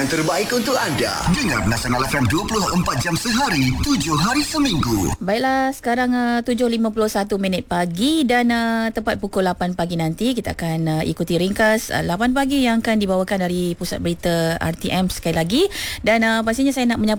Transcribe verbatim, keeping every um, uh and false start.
Yang terbaik untuk anda. Dengar Nasional F M dua puluh empat jam sehari, tujuh hari seminggu. Baiklah, sekarang uh, tujuh lima puluh satu minit pagi dan uh, tepat pukul lapan pagi nanti kita akan uh, ikuti ringkas uh, lapan pagi yang akan dibawakan dari Pusat Berita R T M sekali lagi. Dan uh, pastinya saya nak menyapa